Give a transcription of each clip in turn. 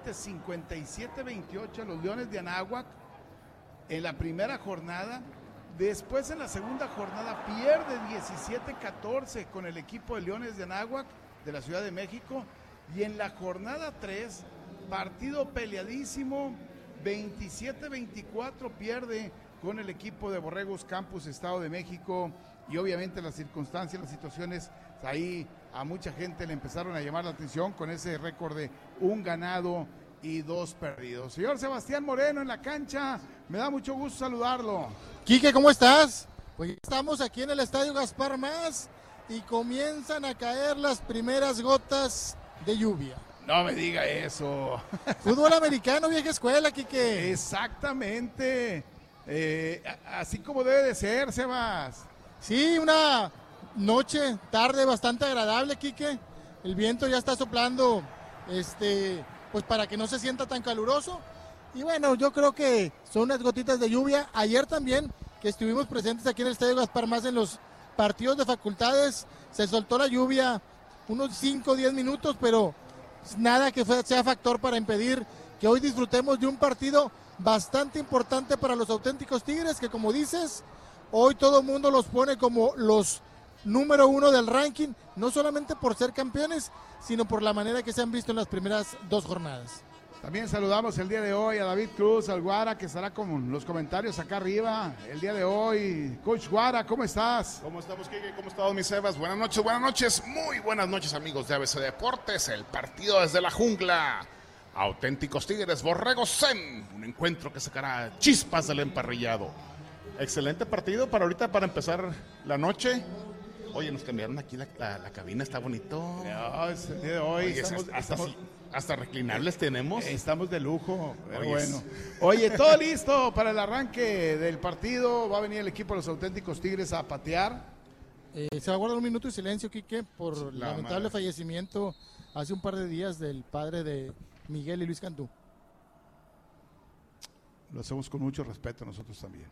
rápidamente 57-28 a los Leones de Anáhuac en la primera jornada. Después en la segunda jornada pierde 17-14 con el equipo de Leones de Anáhuac de la Ciudad de México. Y en la jornada 3, partido peleadísimo, 27-24 pierde con el equipo de Borregos Campus, Estado de México. Y obviamente las circunstancias, las situaciones, ahí a mucha gente le empezaron a llamar la atención con ese récord de 1 ganado y 2 perdidos. Señor Sebastián Moreno en la cancha, me da mucho gusto saludarlo. Quique, ¿cómo estás? Pues estamos aquí en el Estadio Gaspar Más y comienzan a caer las primeras gotas de lluvia. No me diga eso. Fútbol americano, vieja escuela, Quique. Exactamente. Así como debe de ser, Sebas. Sí, una noche, tarde bastante agradable, Quique. El viento ya está soplando, pues para que no se sienta tan caluroso. Y bueno, yo creo que son unas gotitas de lluvia. Ayer también, que estuvimos presentes aquí en el Estadio Gaspar Más en los partidos de facultades, se soltó la lluvia unos 5 o 10 minutos, pero nada que sea factor para impedir que hoy disfrutemos de un partido bastante importante para los auténticos Tigres, que como dices, hoy todo el mundo los pone como los número 1 del ranking, no solamente por ser campeones, sino por la manera que se han visto en las primeras 2 jornadas. También saludamos el día de hoy a David Cruz, al Guara, que estará con los comentarios acá arriba el día de hoy. Coach Guara, ¿cómo estás? ¿Cómo estamos, Kike? ¿Cómo estamos, mis Sebas? Buenas noches, muy buenas noches, amigos de ABC Deportes. El partido desde la jungla. Auténticos Tigres, Borregos Zen. Un encuentro que sacará chispas del emparrillado. Excelente partido para ahorita, para empezar la noche. Oye, nos cambiaron aquí la cabina, está bonito. No, es el día de hoy. Oye, hasta reclinables tenemos. Estamos de lujo, pero bueno. Es... Oye, todo listo para el arranque del partido. Va a venir el equipo de los Auténticos Tigres a patear. Se va a guardar un minuto de silencio, Quique, por el lamentable fallecimiento hace un par de días del padre de Miguel y Luis Cantú. Lo hacemos con mucho respeto nosotros también.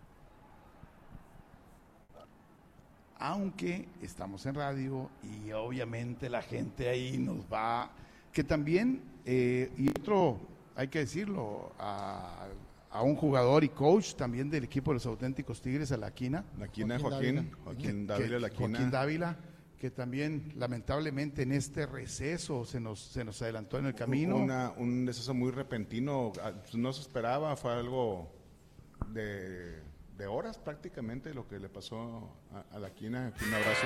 Aunque estamos en radio y obviamente la gente ahí nos va, que también, y otro, hay que decirlo, a un jugador y coach también del equipo de los Auténticos Tigres, a La Quina. Joaquín Dávila, que también lamentablemente en este receso se nos adelantó en el camino. Un deceso muy repentino, no se esperaba, fue algo de horas prácticamente lo que le pasó a La Quina. Un abrazo.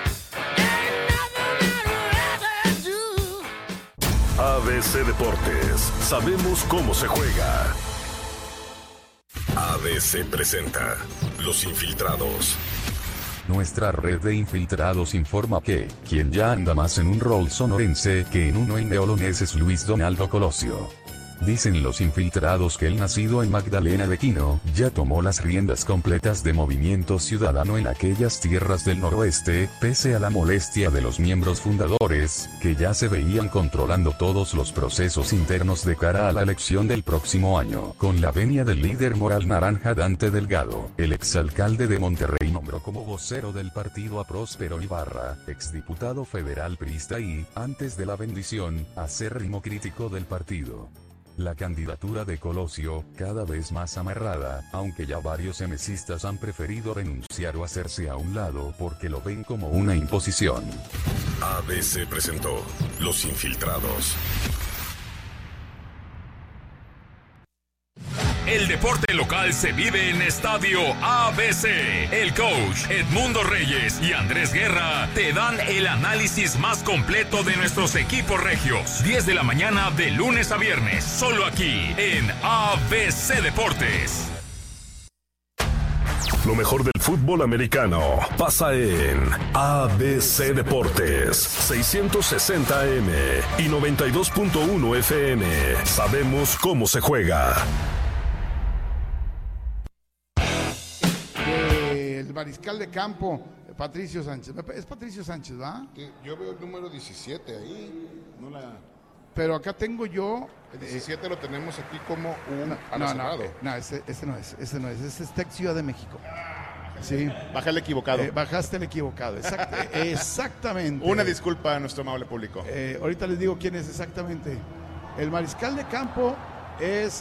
ABC Deportes, sabemos cómo se juega. ABC presenta Los Infiltrados. Nuestra red de infiltrados informa que quien ya anda más en un rol sonorense que en uno en neolonés es Luis Donaldo Colosio. Dicen los infiltrados que el nacido en Magdalena de Quino ya tomó las riendas completas de Movimiento Ciudadano en aquellas tierras del noroeste, pese a la molestia de los miembros fundadores, que ya se veían controlando todos los procesos internos de cara a la elección del próximo año. Con la venia del líder moral naranja Dante Delgado, el exalcalde de Monterrey nombró como vocero del partido a Próspero Ibarra, exdiputado federal priista y, antes de la bendición, acérrimo crítico del partido. La candidatura de Colosio, cada vez más amarrada, aunque ya varios emesistas han preferido renunciar o hacerse a un lado porque lo ven como una imposición. ABC presentó Los Infiltrados. El deporte local se vive en Estadio ABC. El coach Edmundo Reyes y Andrés Guerra te dan el análisis más completo de nuestros equipos regios. 10 de la mañana de lunes a viernes, solo aquí en ABC Deportes. Lo mejor del fútbol americano pasa en ABC Deportes, 660 AM y 92.1 FM. Sabemos cómo se juega. El mariscal de campo, Patricio Sánchez. Es Patricio Sánchez, ¿va? Yo veo el número 17 ahí. Pero acá tengo yo... El 17 lo tenemos aquí como un ese no es. Ese es Tec Ciudad de México. Sí. Baja el equivocado. Bajaste el equivocado, exactamente. Una disculpa a nuestro amable público. Ahorita les digo quién es exactamente. El mariscal de campo es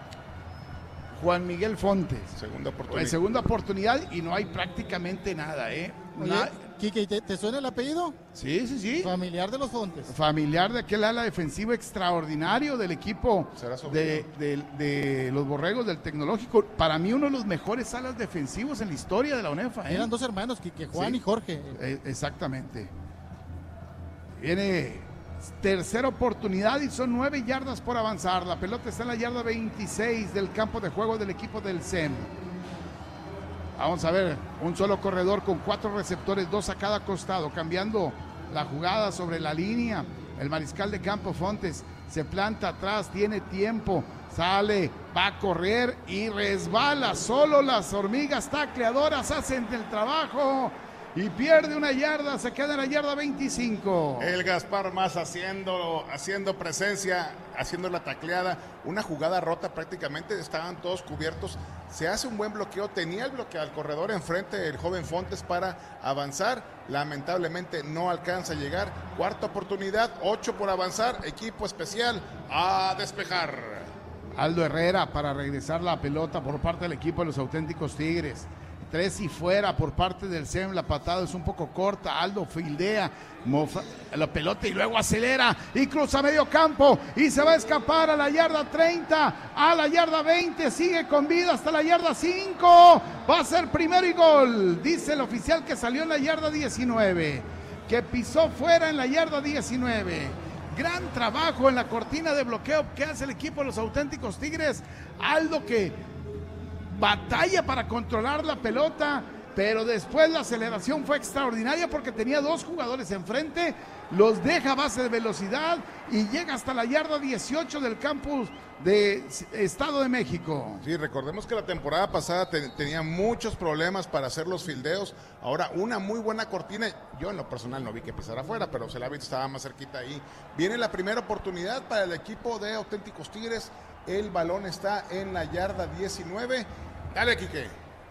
Juan Miguel Fontes. Segunda oportunidad y no hay prácticamente nada, ¿eh? Oye, Quique, ¿te suena el apellido? Sí. Familiar de los Fontes. Familiar de aquel ala defensivo extraordinario del equipo de los Borregos del Tecnológico. Para mí uno de los mejores alas defensivos en la historia de la UNEFA, ¿eh? Eran dos hermanos, Quique, Juan y Jorge. Exactamente. Viene tercera oportunidad y son 9 yardas por avanzar. La pelota está en la yarda 26 del campo de juego del equipo del SEM. Vamos a ver, un solo corredor con 4 receptores, 2 a cada costado, cambiando la jugada sobre la línea. El mariscal de campo Fontes se planta atrás, tiene tiempo, sale, va a correr y resbala. Solo las hormigas tacleadoras hacen el trabajo y pierde 1 yarda, se queda en la yarda 25. El Gaspar más haciendo presencia, haciendo la tacleada, una jugada rota prácticamente, estaban todos cubiertos, se hace un buen bloqueo, tenía el bloqueo al corredor enfrente el joven Fontes para avanzar, lamentablemente no alcanza a llegar, cuarta oportunidad, 8 por avanzar, equipo especial a despejar. Aldo Herrera para regresar la pelota por parte del equipo de los auténticos Tigres. 3 y fuera por parte del SEM, la patada es un poco corta, Aldo fildea la pelota y luego acelera y cruza medio campo y se va a escapar a la yarda 30, a la yarda 20, sigue con vida hasta la yarda 5, va a ser primero y gol, dice el oficial que salió en la yarda 19, que pisó fuera en la yarda 19. Gran trabajo en la cortina de bloqueo que hace el equipo de los auténticos Tigres. Aldo que batalla para controlar la pelota, pero después la aceleración fue extraordinaria porque tenía 2 jugadores enfrente, los deja a base de velocidad y llega hasta la yarda 18 del campus de Estado de México. Sí, recordemos que la temporada pasada tenía muchos problemas para hacer los fildeos, ahora una muy buena cortina, yo en lo personal no vi que pisara afuera, pero se la vi, estaba más cerquita ahí. Viene la primera oportunidad para el equipo de auténticos Tigres, el balón está en la yarda 19. Dale, Quique.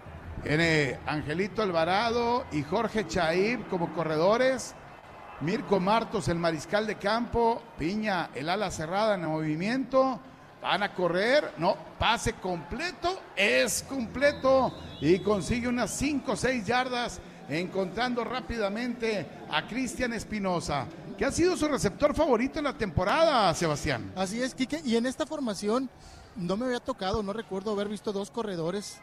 Viene Angelito Alvarado y Jorge Chaib como corredores. Mirko Martos, el mariscal de campo. Piña, el ala cerrada en el movimiento. Van a correr. No, pase completo. Es completo. Y consigue unas 5 o 6 yardas, encontrando rápidamente a Cristian Espinosa, que ha sido su receptor favorito en la temporada, Sebastián. Así es, Quique. Y en esta formación no me había tocado, no recuerdo haber visto 2 corredores,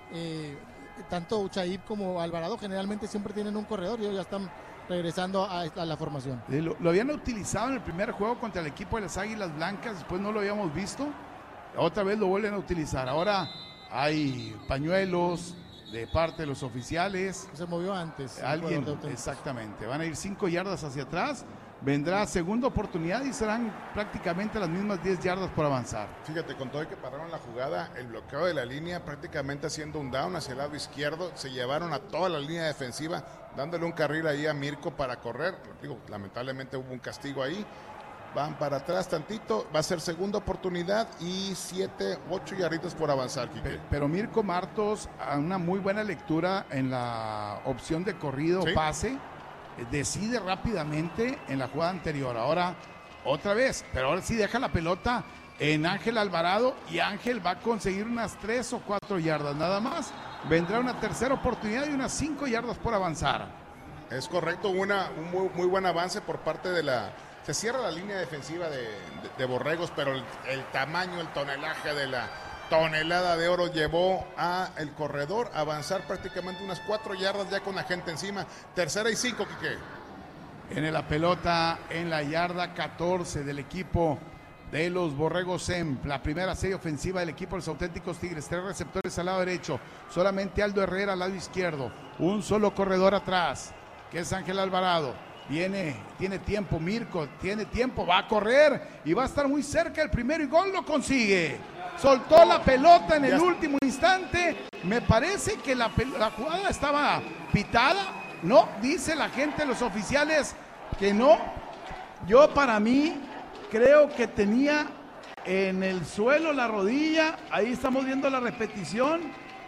tanto Chaib como Alvarado generalmente siempre tienen un corredor y ya están regresando a la formación. Lo habían utilizado en el primer juego contra el equipo de las Águilas Blancas, después no lo habíamos visto, otra vez lo vuelven a utilizar, ahora hay pañuelos de parte de los oficiales. Se movió antes. Alguien, exactamente, van a ir 5 yardas hacia atrás. Vendrá segunda oportunidad y serán prácticamente las mismas 10 yardas por avanzar. Fíjate, con todo el que pararon la jugada, el bloqueo de la línea prácticamente haciendo un down hacia el lado izquierdo, se llevaron a toda la línea defensiva, dándole un carril ahí a Mirko para correr. Digo, lamentablemente hubo un castigo ahí. Van para atrás tantito, va a ser segunda oportunidad y 7, 8 yarditas por avanzar, Quique. Pero Mirko Martos, a una muy buena lectura en la opción de corrido, ¿sí? Pase, decide rápidamente en la jugada anterior. Ahora, otra vez, pero ahora sí deja la pelota en Ángel Alvarado y Ángel va a conseguir unas 3 o 4 yardas nada más. Vendrá una tercera oportunidad y unas 5 yardas por avanzar. Es correcto, un muy buen avance por parte de la... Se cierra la línea defensiva de Borregos, pero el tamaño, el tonelaje de la tonelada de oro llevó a el corredor a avanzar prácticamente unas 4 yardas ya con la gente encima. Tercera y 5, Quique. Viene la pelota en la yarda 14 del equipo de los Borregos SEM. La primera serie ofensiva del equipo de los auténticos Tigres. 3 receptores al lado derecho. Solamente Aldo Herrera al lado izquierdo. Un solo corredor atrás, que es Ángel Alvarado. Tiene tiempo Mirko, tiene tiempo, va a correr y va a estar muy cerca el primero y gol, lo consigue. Soltó la pelota en el último instante. Me parece que la jugada estaba pitada. No, dice la gente, los oficiales, que no. Yo para mí creo que tenía en el suelo la rodilla. Ahí estamos viendo la repetición.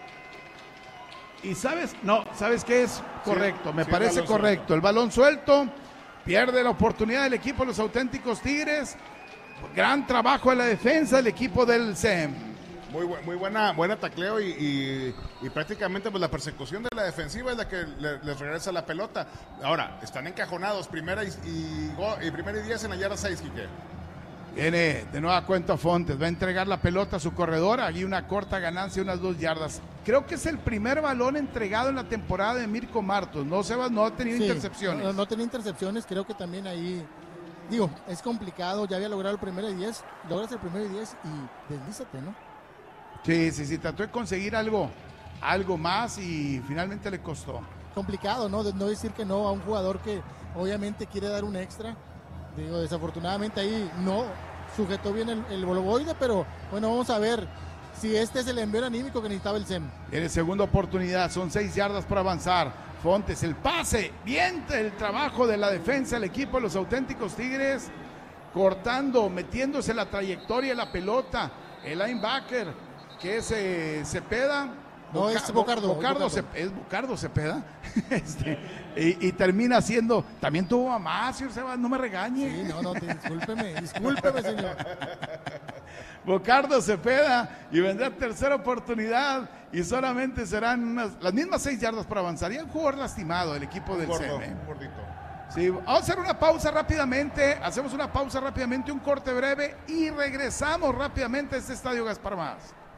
Y ¿sabes qué es correcto? Me parece correcto. El balón suelto, pierde la oportunidad del equipo de los auténticos Tigres. Gran trabajo en la defensa del equipo del SEM. Muy buena tacleo y prácticamente pues la persecución de la defensiva es la que les regresa la pelota. Ahora, están encajonados, primera y 10 en la yarda 6, Quique. Viene de nueva cuenta Fontes, va a entregar la pelota a su corredor, aquí una corta ganancia, unas 2 yardas. Creo que es el primer balón entregado en la temporada de Mirko Martos, no ha tenido intercepciones. No ha tenido intercepciones, creo que también ahí, es complicado, ya había logrado el primero y 10, logras el primero y 10 y deslízate, ¿no? Sí, trató de conseguir algo más y finalmente le costó. Complicado, ¿no? No decir que no a un jugador que obviamente quiere dar un extra. Desafortunadamente ahí no sujetó bien el boloboide, pero bueno, vamos a ver si este es el envío anímico que necesitaba el SEM. Tiene segunda oportunidad, son 6 yardas para avanzar. Fontes, el pase, bien el trabajo de la defensa del equipo de los auténticos Tigres, cortando, metiéndose la trayectoria de la pelota, el linebacker, que es Cepeda. No, es Bocardo. Es Bocardo Cepeda. Y termina siendo. También tuvo mamá, señor Sebas, no me regañe. Sí, no, discúlpeme, señor. Bocardo Cepeda, y vendrá tercera oportunidad, y solamente serán las mismas 6 yardas para avanzar. Y un jugador lastimado del equipo del CM. Sí, vamos a hacer una pausa rápidamente. Hacemos una pausa rápidamente, un corte breve, y regresamos rápidamente a este Estadio Gaspar Más.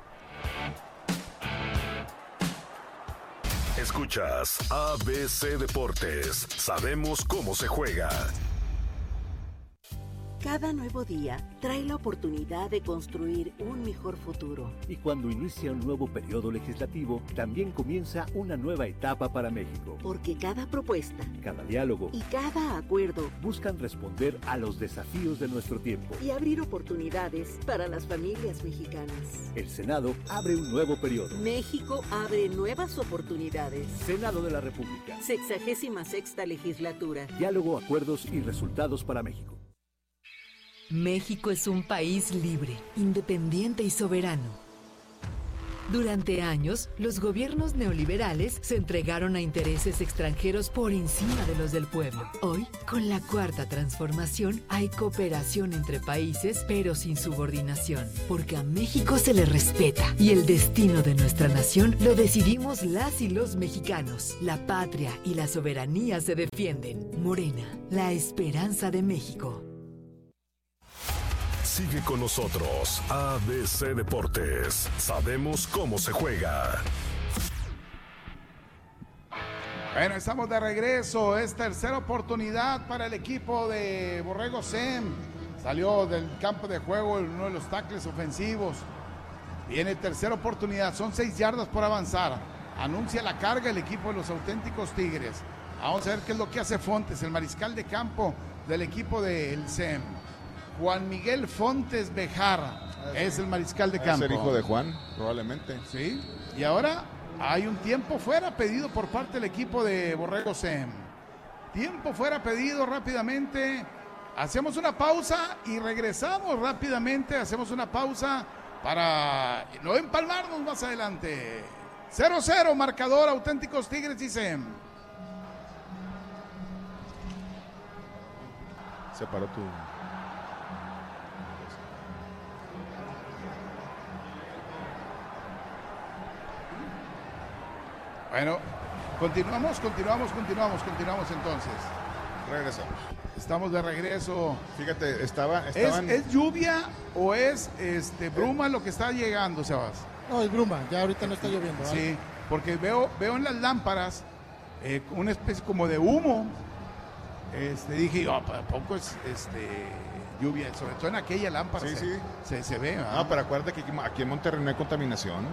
Escuchas ABC Deportes. Sabemos cómo se juega. Cada nuevo día trae la oportunidad de construir un mejor futuro. Y cuando inicia un nuevo periodo legislativo, también comienza una nueva etapa para México. Porque cada propuesta, cada diálogo y cada acuerdo buscan responder a los desafíos de nuestro tiempo y abrir oportunidades para las familias mexicanas. El Senado abre un nuevo periodo. México abre nuevas oportunidades. Senado de la República. 66ª legislatura. Diálogo, acuerdos y resultados para México. México es un país libre, independiente y soberano. Durante años, los gobiernos neoliberales se entregaron a intereses extranjeros por encima de los del pueblo. Hoy, con la Cuarta Transformación, hay cooperación entre países, pero sin subordinación, porque a México se le respeta y el destino de nuestra nación lo decidimos las y los mexicanos. La patria y la soberanía se defienden. Morena, la esperanza de México. Sigue con nosotros, ABC Deportes. Sabemos cómo se juega. Bueno, estamos de regreso. Es tercera oportunidad para el equipo de Borrego SEM. Salió del campo de juego uno de los tackles ofensivos. Viene tercera oportunidad. Son 6 yardas por avanzar. Anuncia la carga el equipo de los auténticos Tigres. Vamos a ver qué es lo que hace Fontes, el mariscal de campo del equipo del SEM. Juan Miguel Fontes Bejar es el mariscal de campo. Es el hijo de Juan, probablemente. Sí, y ahora hay un tiempo fuera pedido por parte del equipo de Borrego SEM. Tiempo fuera pedido rápidamente. Hacemos una pausa y regresamos rápidamente. Hacemos una pausa para no empalmarnos más adelante. 0-0, marcador, auténticos Tigres y SEM. Se paró tu... Bueno, continuamos entonces. Regresamos. Estamos de regreso. Fíjate, estaban... ¿Es lluvia o es bruma lo que está llegando, Sebas? No, es bruma, ya ahorita no está lloviendo. ¿vale? Sí, porque veo en las lámparas una especie como de humo. Dije, ¿a poco es lluvia? Sobre todo en aquella lámpara se ve. ¿verdad? No, pero acuérdate que aquí en Monterrey no hay contaminación.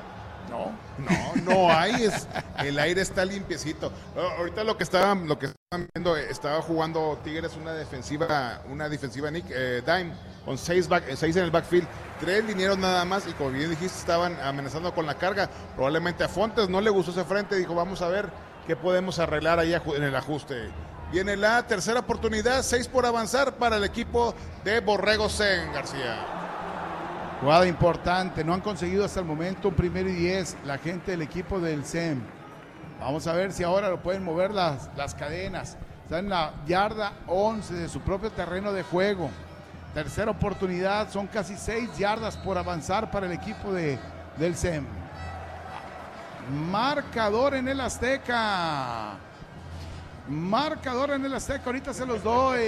No hay, el aire está limpiecito. Ahorita lo que estaban viendo, estaba jugando Tigres una defensiva Nick Dime, con 6 en el backfield, 3 linieros nada más, y como bien dijiste, estaban amenazando con la carga. Probablemente a Fontes no le gustó ese frente, dijo, vamos a ver qué podemos arreglar ahí en el ajuste. Viene la tercera oportunidad, 6 por avanzar para el equipo de Borrego SEM, García. Jugada importante, no han conseguido hasta el momento un 1 y 10 la gente del equipo del SEM. Vamos a ver si ahora lo pueden mover las cadenas. Está en la yarda 11 de su propio terreno de juego. Tercera oportunidad, son casi 6 yardas por avanzar para el equipo del SEM. Marcador en el Azteca. Marcador en el Azteca, ahorita se los doy.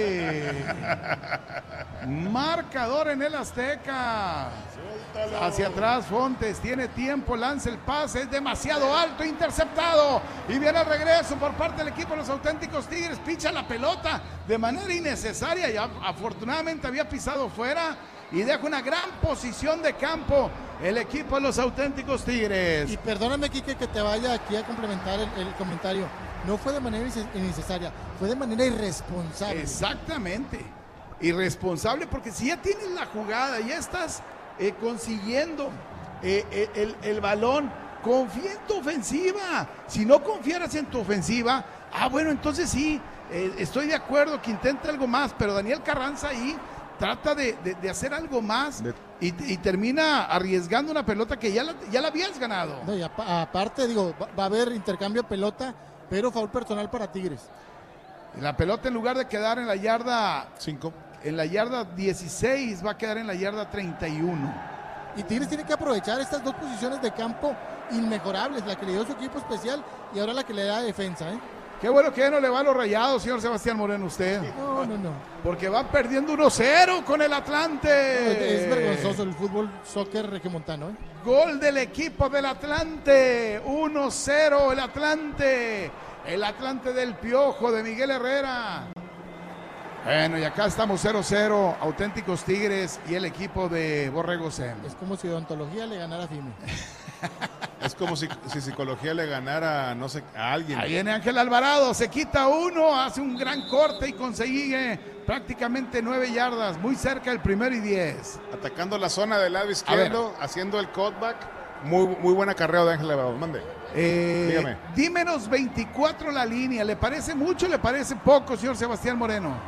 Marcador en el Azteca. Hacia atrás Fontes, tiene tiempo, lanza el pase, es demasiado alto, interceptado. Y viene el regreso por parte del equipo de los Auténticos Tigres, picha la pelota de manera innecesaria. Y afortunadamente había pisado fuera y deja una gran posición de campo el equipo de los Auténticos Tigres. Y perdóname, Quique, que te vaya aquí a complementar el comentario. No fue de manera innecesaria, fue de manera irresponsable. Exactamente, irresponsable, porque si ya tienes la jugada, ya estás consiguiendo el balón, confía en tu ofensiva. Si no confiaras en tu ofensiva, bueno, entonces sí, estoy de acuerdo que intenta algo más, pero Daniel Carranza ahí trata de hacer algo más y termina arriesgando una pelota que ya la habías ganado. No, y aparte, digo, va a haber intercambio de pelota, pero foul personal para Tigres. La pelota, en lugar de quedar en la yarda 5, en la yarda 16, va a quedar en la yarda 31. Y Tigres tiene que aprovechar estas dos posiciones de campo inmejorables, la que le dio su equipo especial y ahora la que le da defensa, ¿eh? Qué bueno que ya no le va a los Rayados, señor Sebastián Moreno, usted. No. Porque va perdiendo 1-0 con el Atlante. No, es vergonzoso el fútbol soccer regiomontano, ¿eh? Gol del equipo del Atlante. 1-0 el Atlante. El Atlante del Piojo de Miguel Herrera. Bueno, y acá estamos 0-0, Auténticos Tigres y el equipo de Borrego SEM. Es como si odontología le ganara a FIME. Es como si psicología le ganara, no sé, a alguien. Ahí viene Ángel Alvarado, se quita uno, hace un gran corte y consigue prácticamente 9 yardas, muy cerca del 1 y 10. Atacando la zona del lado izquierdo, haciendo el cutback. Muy buen acarreo de Ángel Alvarado. Mande. Dígame. Dímenos 24 la línea, ¿le parece mucho o le parece poco, señor Sebastián Moreno?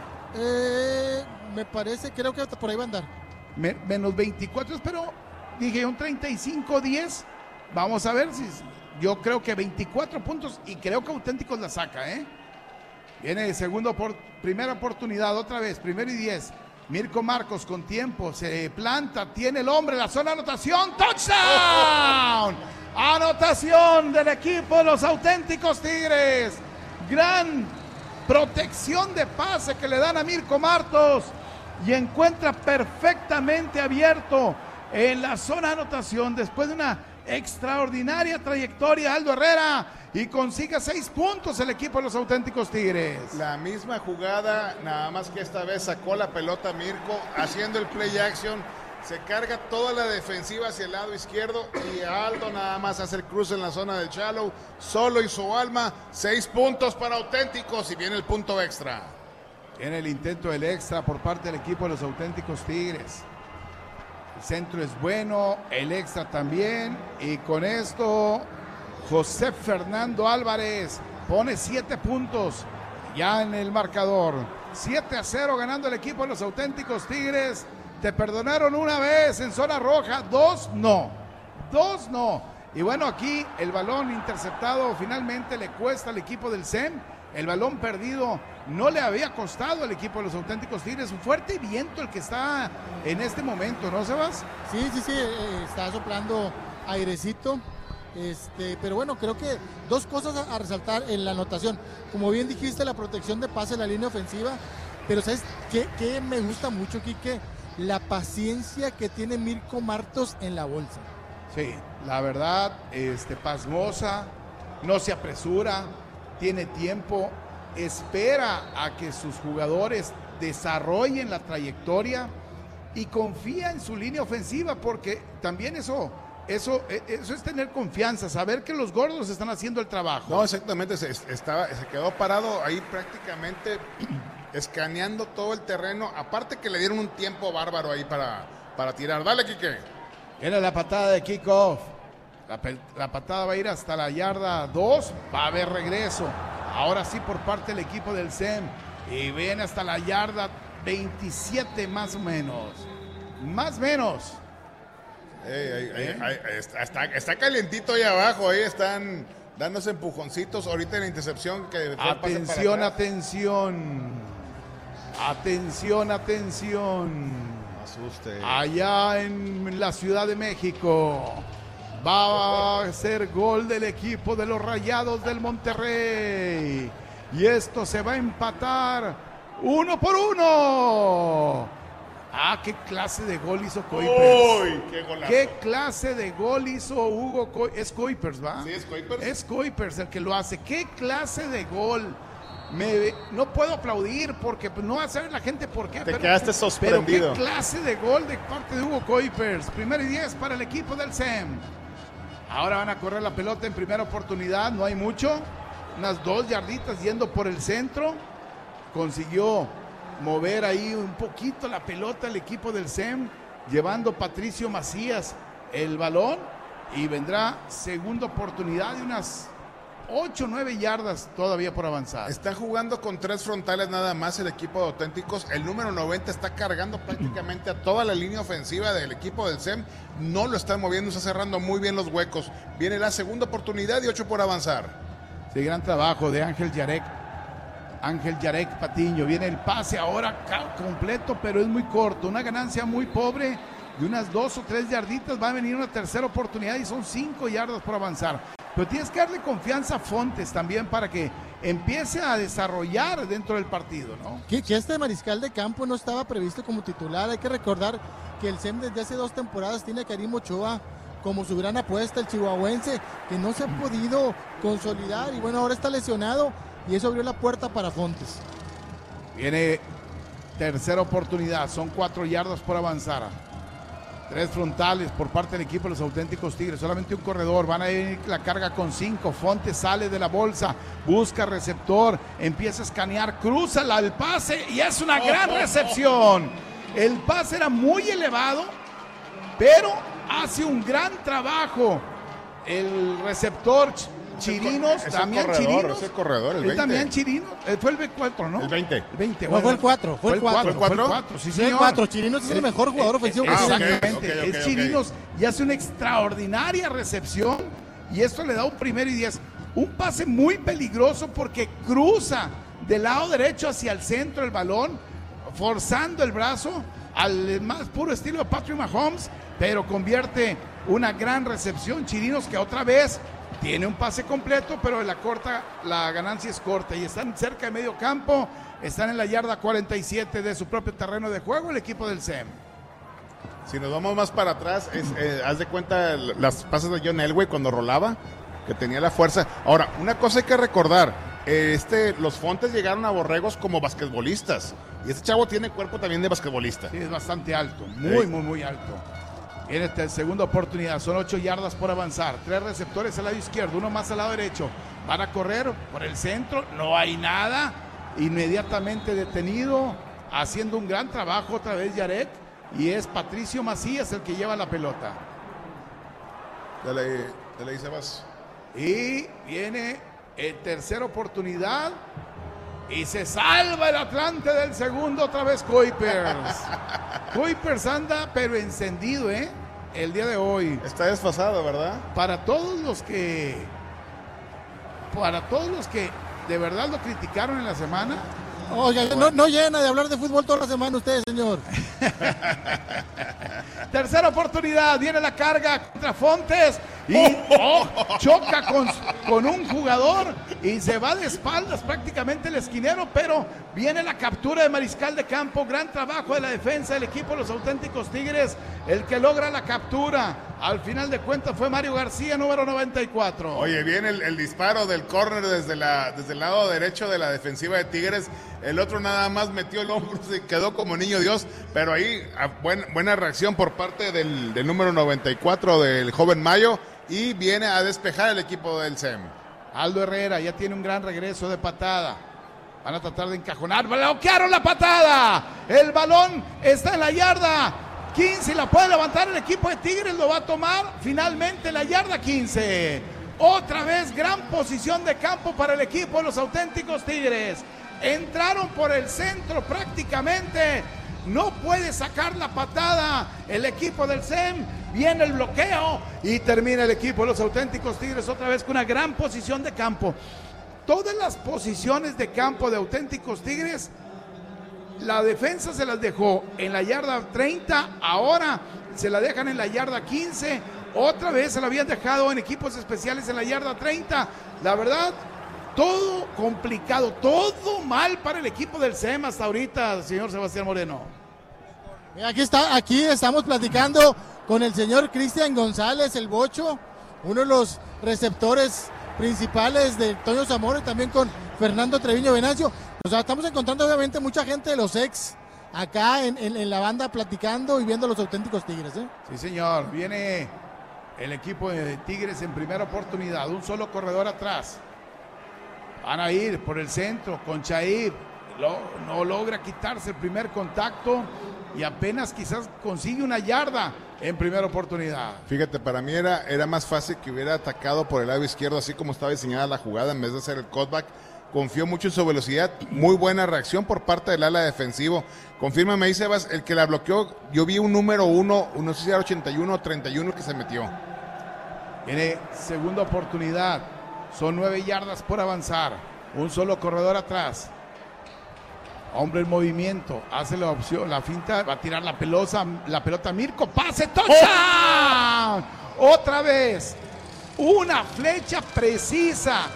Me parece, creo que por ahí va a andar. Menos 24, pero dije un 35-10. Vamos a ver si yo creo que 24 puntos y creo que Auténticos la saca, ¿eh? Viene primera oportunidad, otra vez, 1 y 10. Mirko Marcos con tiempo, se planta, tiene el hombre, la zona de anotación, ¡touchdown! Anotación del equipo de los Auténticos Tigres. Gran protección de pase que le dan a Mirko Marcos y encuentra perfectamente abierto en la zona de anotación después de una extraordinaria trayectoria Aldo Herrera y consigue 6 puntos el equipo de los Auténticos Tigres. La misma jugada, nada más que esta vez sacó la pelota Mirko haciendo el play action, se carga toda la defensiva hacia el lado izquierdo y Aldo nada más hace el cruce en la zona del shallow, solo y su alma. 6 puntos para Auténticos y viene el punto extra. Viene el intento del extra por parte del equipo de los Auténticos Tigres. El centro es bueno, el extra también, y con esto José Fernando Álvarez pone 7 puntos ya en el marcador. 7-0 ganando el equipo de los Auténticos Tigres. Te perdonaron una vez en zona roja, 2 no. Y bueno, aquí el balón interceptado finalmente le cuesta al equipo del SEM. El balón perdido no le había costado al equipo de los Auténticos Tigres. Un fuerte viento el que está en este momento, ¿no, Sebas? Sí, está soplando airecito. Pero bueno, creo que 2 cosas a resaltar en la anotación. Como bien dijiste, la protección de pase en la línea ofensiva. Pero ¿sabes qué me gusta mucho, Quique? La paciencia que tiene Mirko Martos en la bolsa. Sí, la verdad, pasmosa, no se apresura, tiene tiempo, espera a que sus jugadores desarrollen la trayectoria y confía en su línea ofensiva, porque también eso es tener confianza, saber que los gordos están haciendo el trabajo. No, exactamente, se quedó parado ahí prácticamente escaneando todo el terreno, aparte que le dieron un tiempo bárbaro ahí para tirar. Dale, Quique. Viene la patada de kickoff. La patada va a ir hasta la yarda 2, va a haber regreso. Ahora sí por parte del equipo del SEM. Y viene hasta la yarda 27 más o menos. Más o menos. Está calientito ahí abajo, ahí están dándose empujoncitos. Ahorita en la intercepción que atención. Atención, atención. Asuste. Allá en la Ciudad de México va a ser gol del equipo de los Rayados del Monterrey. Y esto se va a empatar 1-1. Ah, qué clase de gol hizo Kuipers. ¡Uy, qué golazo! ¿Qué clase de gol hizo Hugo Kuipers? Es Kuipers, ¿va? Sí, es Kuipers. Es Kuipers el que lo hace. ¿Qué clase de gol? No puedo aplaudir porque no va a saber la gente por qué. Te quedaste sorprendido. Pero qué clase de gol de parte de Hugo Kuipers. 1 y 10 para el equipo del SEM. Ahora van a correr la pelota en primera oportunidad. No hay mucho. Unas 2 yarditas yendo por el centro. Consiguió mover ahí un poquito la pelota el equipo del SEM. Llevando Patricio Macías el balón. Y vendrá segunda oportunidad de unas 8 o 9 yardas todavía por avanzar. Está jugando con 3 frontales nada más el equipo de Auténticos. El número 90 está cargando prácticamente a toda la línea ofensiva del equipo del SEM. No lo están moviendo, está cerrando muy bien los huecos. Viene la segunda oportunidad y 8 por avanzar. Sí, gran trabajo de Ángel Yarek. Ángel Yarek Patiño. Viene el pase ahora completo, pero es muy corto. Una ganancia muy pobre de unas 2 o 3 yarditas. Va a venir una tercera oportunidad y son 5 yardas por avanzar. Pero tienes que darle confianza a Fontes también para que empiece a desarrollar dentro del partido, ¿no? Que este mariscal de campo no estaba previsto como titular. Hay que recordar que el SEM desde hace 2 temporadas tiene a Karim Ochoa como su gran apuesta, el chihuahuense, que no se ha podido consolidar y bueno, ahora está lesionado y eso abrió la puerta para Fontes. Viene tercera oportunidad, son 4 yardas por avanzar. 3 frontales por parte del equipo de los Auténticos Tigres, solamente un corredor, van a ir la carga con 5, Fontes sale de la bolsa, busca receptor, empieza a escanear, cruza el pase y es una gran recepción. El pase era muy elevado, pero hace un gran trabajo el receptor Chirinos, Damián Chirinos. Ese corredor, el 20. Damián Chirinos, fue el 4, ¿no? El 20. El 20, No, fue el 4, fue el 4. ¿Fue el 4, sí, Sí, el señor. 4, Chirinos es el mejor jugador ofensivo que tiene. Exactamente, es Chirinos y hace una extraordinaria recepción y esto le da un 1 y 10. Un pase muy peligroso porque cruza del lado derecho hacia el centro el balón, forzando el brazo al más puro estilo de Patrick Mahomes, pero convierte una gran recepción. Chirinos que otra vez tiene un pase completo, pero la ganancia es corta y están cerca de medio campo, están en la yarda 47 de su propio terreno de juego el equipo del SEM. Si nos vamos más para atrás, haz de cuenta las pases de John Elway cuando rolaba, que tenía la fuerza. Ahora, una cosa hay que recordar, los Fontes llegaron a Borregos como basquetbolistas, y este chavo tiene cuerpo también de basquetbolista. Sí, es bastante alto, muy alto. Viene segunda oportunidad, son 8 yardas por avanzar, 3 receptores al lado izquierdo, 1 más al lado derecho, van a correr por el centro, no hay nada, inmediatamente detenido, haciendo un gran trabajo otra vez Yarek, y es Patricio Macías el que lleva la pelota. Dale ahí, Sebas. Y viene tercera oportunidad, y se salva el Atlante del segundo, otra vez Kuipers. Kuipers anda pero encendido, el día de hoy. Está desfasado, ¿verdad? Para todos los que de verdad lo criticaron en la semana. Oiga, no llena de hablar de fútbol toda la semana usted, señor. Tercera oportunidad, viene la carga contra Fontes y choca con un jugador y se va de espaldas prácticamente el esquinero, pero viene la captura de mariscal de campo, gran trabajo de la defensa del equipo de los Auténticos Tigres, el que logra la captura. Al final de cuentas fue Mario García, número 94. Oye, viene el disparo del córner desde el lado derecho de la defensiva de Tigres. El otro nada más metió el hombro, se quedó como niño Dios, pero ahí buena reacción por parte del número 94 del joven Mayo, y viene a despejar el equipo del SEM. Aldo Herrera ya tiene un gran regreso de patada. Van a tratar de encajonar, bloquearon la patada. El balón está en la yarda 15 y la puede levantar el equipo de Tigres, lo va a tomar finalmente la yarda 15. Otra vez gran posición de campo para el equipo de los Auténticos Tigres. Entraron por el centro prácticamente, no puede sacar la patada el equipo del SEM, viene el bloqueo y termina el equipo de los Auténticos Tigres otra vez con una gran posición de campo. Todas las posiciones de campo de Auténticos Tigres La defensa se las dejó en la yarda 30, ahora se la dejan en la yarda 15, otra vez se la habían dejado en equipos especiales en la yarda 30. La verdad, todo complicado, todo mal para el equipo del CEM hasta ahorita, señor Sebastián Moreno. Aquí estamos platicando con el señor Cristian González, el Bocho, uno de los receptores principales de Toño Zamora, y también con Fernando Treviño Venancio. O sea, estamos encontrando obviamente mucha gente de los ex acá en la banda platicando y viendo los auténticos Tigres, ¿eh? Sí, señor, viene el equipo de Tigres en primera oportunidad, un solo corredor atrás. Van a ir por el centro con Chair, no logra quitarse el primer contacto y apenas quizás consigue una yarda en primera oportunidad. Fíjate, para mí era más fácil que hubiera atacado por el lado izquierdo, así como estaba diseñada la jugada, en vez de hacer el cutback. Confió mucho en su velocidad, muy buena reacción por parte del ala defensivo. Confírmame ahí, Sebas, el que la bloqueó, yo vi un número 1, no sé si era 81 o 31 que se metió. Tiene segunda oportunidad, son 9 yardas por avanzar, un solo corredor atrás. Hombre en movimiento, hace la opción, la finta, va a tirar la pelota Mirko, pase, touchdown. Otra vez, una flecha precisa.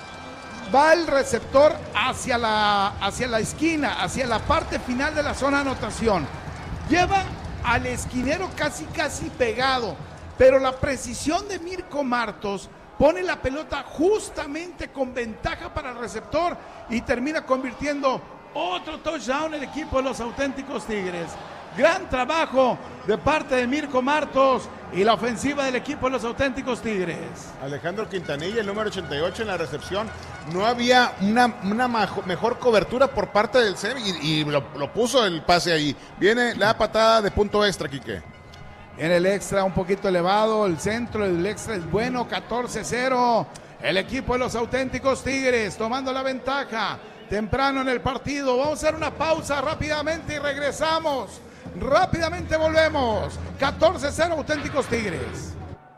Va el receptor hacia la esquina, hacia la parte final de la zona de anotación. Lleva al esquinero casi pegado, pero la precisión de Mirko Martos pone la pelota justamente con ventaja para el receptor y termina convirtiendo otro touchdown el equipo de los auténticos Tigres. Gran trabajo de parte de Mirko Martos y la ofensiva del equipo de los auténticos Tigres. Alejandro Quintanilla, el número 88 en la recepción. No había una mejor cobertura por parte del CEM y lo puso el pase ahí. Viene la patada de punto extra, Quique. En el extra un poquito elevado, el centro, el extra es bueno, 14-0. El equipo de los auténticos Tigres tomando la ventaja temprano en el partido. Vamos a hacer una pausa rápidamente y regresamos. Rápidamente volvemos. 14-0 auténticos Tigres.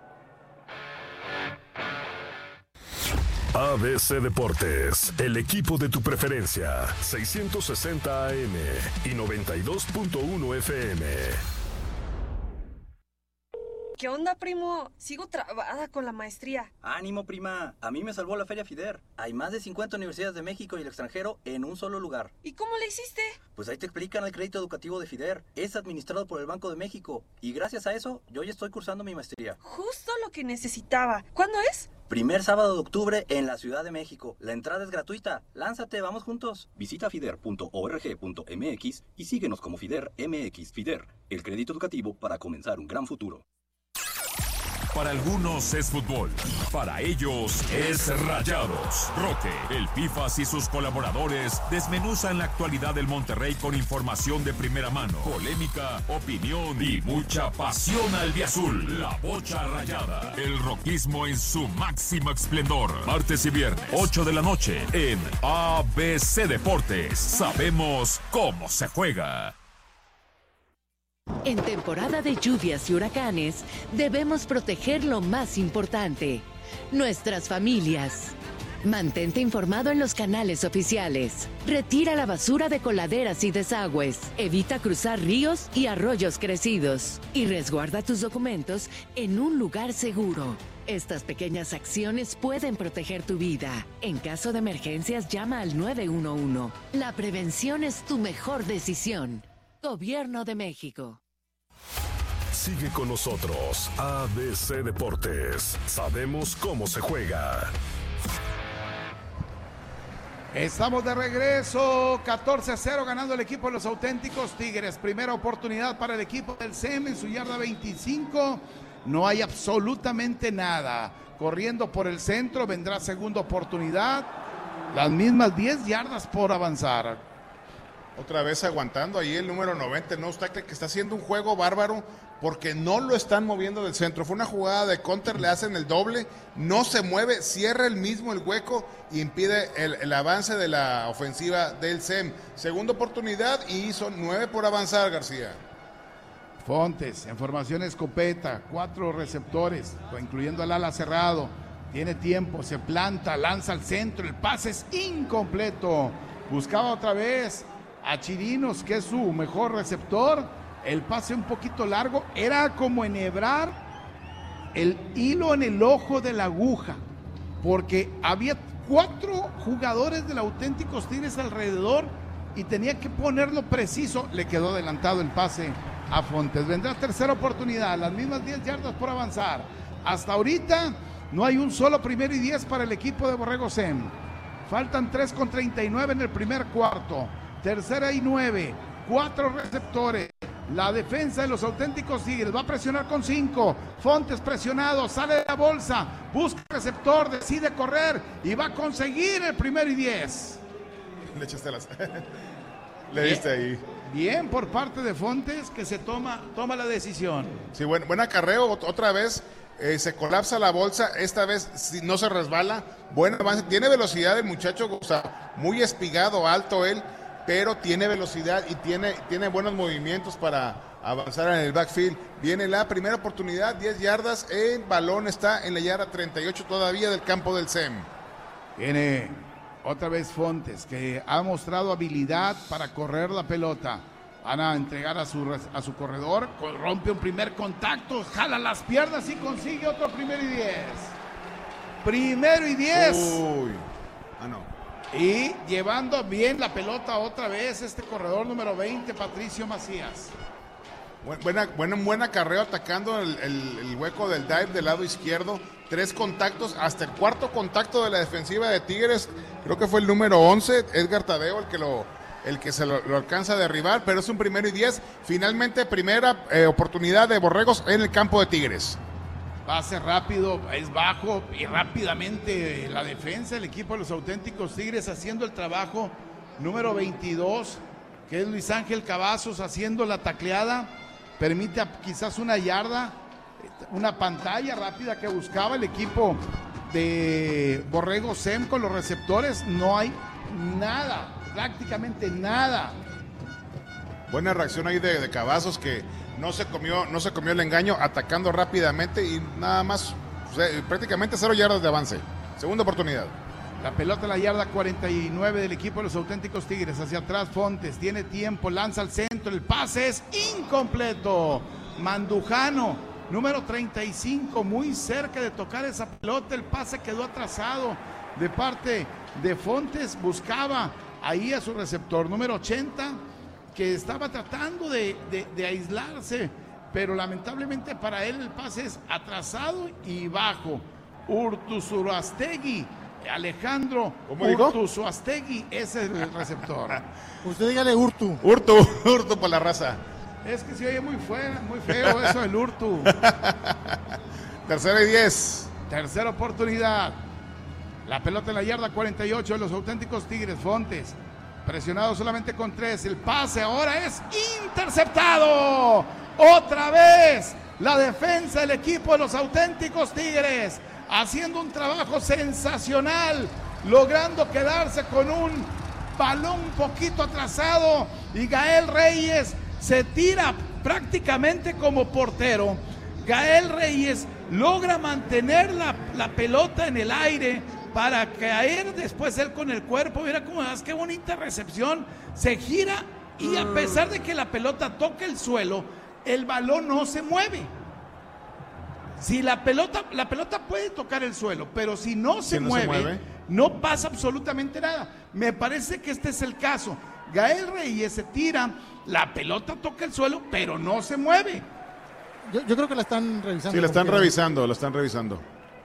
ABC Deportes, el equipo de tu preferencia. 660 AM y 92.1 FM. ¿Qué onda, primo? Sigo trabada con la maestría. Ánimo, prima. A mí me salvó la Feria FIDER. Hay más de 50 universidades de México y el extranjero en un solo lugar. ¿Y cómo le hiciste? Pues ahí te explican el crédito educativo de FIDER. Es administrado por el Banco de México. Y gracias a eso, yo ya estoy cursando mi maestría. Justo lo que necesitaba. ¿Cuándo es? Primer sábado de octubre en la Ciudad de México. La entrada es gratuita. Lánzate, vamos juntos. Visita fider.org.mx y síguenos como FIDER MX. FIDER, el crédito educativo para comenzar un gran futuro. Para algunos es fútbol, para ellos es Rayados. Roque, el Pifas y sus colaboradores desmenuzan la actualidad del Monterrey con información de primera mano, polémica, opinión y mucha pasión albiazul. La Bocha Rayada, el roquismo en su máximo esplendor. Martes y viernes, 8 de la noche, en ABC Deportes. Sabemos cómo se juega. En temporada de lluvias y huracanes, debemos proteger lo más importante, nuestras familias. Mantente informado en los canales oficiales. Retira la basura de coladeras y desagües. Evita cruzar ríos y arroyos crecidos. Y resguarda tus documentos en un lugar seguro. Estas pequeñas acciones pueden proteger tu vida. En caso de emergencias, llama al 911. La prevención es tu mejor decisión. Gobierno de México. Sigue con nosotros, ABC Deportes. Sabemos cómo se juega. Estamos de regreso, 14-0 ganando el equipo de los auténticos Tigres. Primera oportunidad para el equipo del CEM en su yarda 25. No hay absolutamente nada. Corriendo por el centro, vendrá segunda oportunidad. Las mismas 10 yardas por avanzar. Otra vez aguantando ahí el número 90, no obstacle, que está haciendo un juego bárbaro porque no lo están moviendo del centro. Fue una jugada de counter, le hacen el doble, no se mueve, cierra el mismo el hueco y impide el avance de la ofensiva del CEM. Segunda oportunidad y son 9 por avanzar, García. Fontes, en formación escopeta, 4 receptores, incluyendo al ala cerrado. Tiene tiempo, se planta, lanza al centro, el pase es incompleto. Buscaba otra vez a Chirinos, que es su mejor receptor. El pase un poquito largo, era como enhebrar el hilo en el ojo de la aguja, porque había 4 jugadores del Auténticos Tigres alrededor y tenía que ponerlo preciso. Le quedó adelantado el pase a Fontes. Vendrá tercera oportunidad, las mismas 10 yardas por avanzar. Hasta ahorita no hay un solo 1º y 10 para el equipo de Borrego Sem. Faltan 3:39 en el primer cuarto. 3ª y 9, 4 receptores. La defensa de los Auténticos Tigres va a presionar con 5. Fontes presionado, sale de la bolsa, busca receptor, decide correr y va a conseguir el 1º y 10. Le echaste le diste ahí. Bien por parte de Fontes, que se toma la decisión. Sí, buen acarreo, otra vez se colapsa la bolsa, esta vez no se resbala, buen avance, tiene velocidad el muchacho, o sea, muy espigado, alto él, pero tiene velocidad y tiene buenos movimientos para avanzar en el backfield. Viene la primera oportunidad, 10 yardas, el balón está en la yarda 38 todavía del campo del SEM. Viene otra vez Fontes, que ha mostrado habilidad para correr la pelota. Van a entregar a su corredor, rompe un primer contacto, jala las piernas y consigue otro 1º y 10. 1º y 10. Uy. No. Y llevando bien la pelota otra vez este corredor número 20, Patricio Macías. Buen acarreo atacando el hueco del dive del lado izquierdo. 3 contactos, hasta el 4º contacto de la defensiva de Tigres. Creo que fue el número 11, Edgar Tadeo, el que se lo alcanza a derribar, pero es un 1º y 10. Finalmente, primera oportunidad de Borregos en el campo de Tigres. Pase rápido, es bajo y rápidamente la defensa, el equipo de los Auténticos Tigres haciendo el trabajo. Número 22, que es Luis Ángel Cavazos, haciendo la tacleada. Permite quizás una yarda, una pantalla rápida que buscaba el equipo de Borrego Sem con los receptores. No hay nada, prácticamente nada. Buena reacción ahí de Cavazos, que no se comió el engaño, atacando rápidamente y nada más, prácticamente 0 yardas de avance. Segunda oportunidad. La pelota en la yarda 49 del equipo de los Auténticos Tigres. Hacia atrás Fontes, tiene tiempo, lanza al centro, el pase es incompleto. Mandujano, número 35, muy cerca de tocar esa pelota, el pase quedó atrasado de parte de Fontes. Buscaba ahí a su receptor, número 80, que estaba tratando de aislarse, pero lamentablemente para él el pase es atrasado y bajo. Urtuzuastegui, Alejandro Urtuzuastegui es el receptor. Usted dígale Urtu por la raza. Es que se oye muy feo eso del Urtu. 3ª y 10. Tercera oportunidad. La pelota en la yarda 48 de los Auténticos Tigres. Fontes, presionado solamente con 3. El pase ahora es interceptado. Otra vez la defensa del equipo de los Auténticos Tigres, haciendo un trabajo sensacional, logrando quedarse con un balón un poquito atrasado, y Gael Reyes se tira prácticamente como portero. Gael Reyes logra mantener la pelota en el aire para caer después él con el cuerpo. Mira cómo es, qué bonita recepción. Se gira y a pesar de que la pelota toca el suelo, el balón no se mueve. Si la pelota puede tocar el suelo, pero si no se mueve, no pasa absolutamente nada. Me parece que este es el caso. Gael Reyes se tira, la pelota toca el suelo, pero no se mueve. Yo creo que la están revisando. Sí, la están revisando.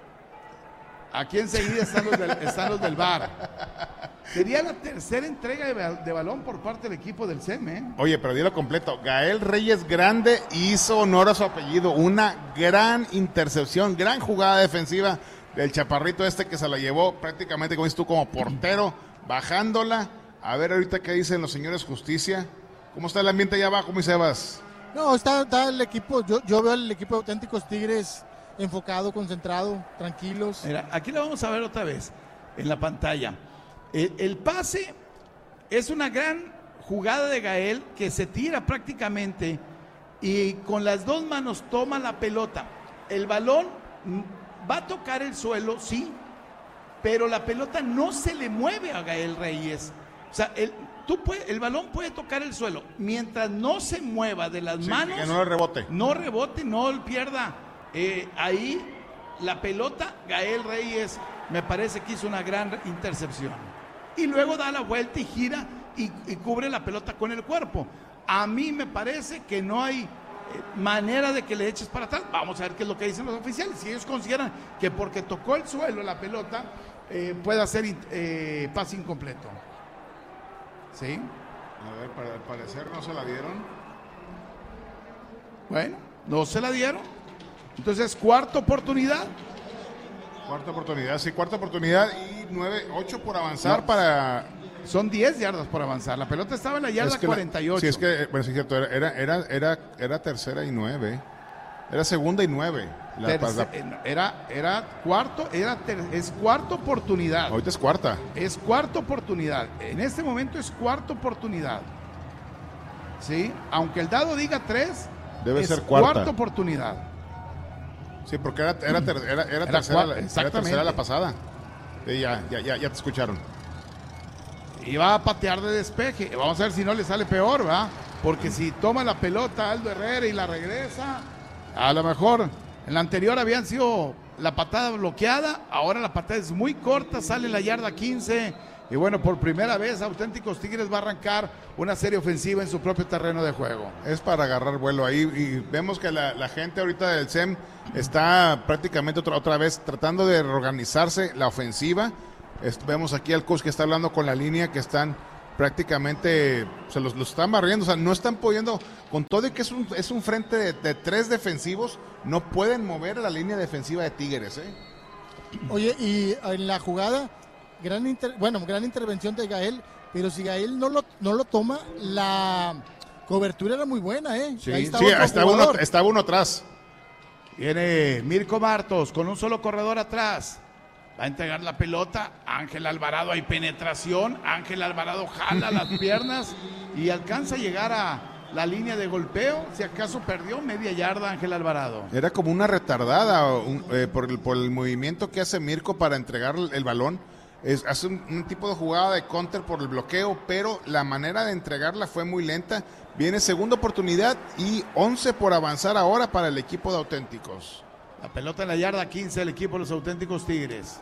Aquí enseguida están los del VAR. Sería la tercera entrega de balón por parte del equipo del SEM, ¿eh? Oye, pero dilo completo. Gael Reyes Grande hizo honor a su apellido. Una gran intercepción, gran jugada defensiva del chaparrito que se la llevó prácticamente, como dices tú, como portero, bajándola. A ver ahorita qué dicen los señores justicia. ¿Cómo está el ambiente allá abajo, mi Sebas? No, está el equipo, yo veo al equipo de Auténticos Tigres enfocado, concentrado, tranquilos. Mira, aquí lo vamos a ver otra vez en la pantalla. El pase es una gran jugada de Gael, que se tira prácticamente y con las 2 manos toma la pelota. El balón va a tocar el suelo, sí, pero la pelota no se le mueve a Gael Reyes. O sea, el balón puede tocar el suelo. Mientras no se mueva de las manos. Que no rebote. No rebote, no pierda. Ahí la pelota, Gael Reyes me parece que hizo una gran intercepción. Y luego da la vuelta y gira y cubre la pelota con el cuerpo. A mí me parece que no hay manera de que le eches para atrás. Vamos a ver qué es lo que dicen los oficiales. Si ellos consideran que porque tocó el suelo la pelota puede hacer pase incompleto. ¿Sí? A ver, para el parecer no se la dieron. Bueno, no se la dieron. Entonces, cuarta oportunidad. Cuarta oportunidad y 8 por avanzar para... Son 10 yardas por avanzar. La pelota estaba en la yarda 48. Sí, es que, bueno, sí es cierto, era tercera y 9. Era segunda y 9. Es cuarta oportunidad. Ahorita es cuarta. Es cuarta oportunidad. En este momento es cuarta oportunidad. ¿Sí? Aunque el dado diga 3, debe ser cuarta oportunidad. Sí, porque era tercera la pasada. Ya te escucharon. Y va a patear de despeje. Vamos a ver si no le sale peor, ¿verdad? Porque si toma la pelota Aldo Herrera y la regresa, a lo mejor en la anterior habían sido la patada bloqueada, ahora la patada es muy corta, sale en la yarda 15. Y bueno, por primera vez Auténticos Tigres va a arrancar una serie ofensiva en su propio terreno de juego. Es para agarrar vuelo ahí y vemos que la gente ahorita del CEM está prácticamente otra vez tratando de reorganizarse la ofensiva. Vemos aquí al coach que está hablando con la línea, que están prácticamente, se los están barriendo, o sea, no están pudiendo, con todo y que es un frente de 3 defensivos, no pueden mover la línea defensiva de Tigres. Oye, y en la jugada, gran intervención de Gael, pero si Gael no lo toma, la cobertura era muy buena, Sí, ahí estaba uno atrás. Viene Mirko Martos con un solo corredor atrás. Va a entregar la pelota, Ángel Alvarado, hay penetración, Ángel Alvarado jala las piernas y alcanza a llegar a la línea de golpeo, si acaso perdió media yarda Ángel Alvarado. Era como una retardada por el movimiento que hace Mirko para entregar el balón. Hace un tipo de jugada de counter por el bloqueo, pero la manera de entregarla fue muy lenta. Viene segunda oportunidad y 11 por avanzar ahora para el equipo de Auténticos. La pelota en la yarda 15 del equipo de los Auténticos Tigres.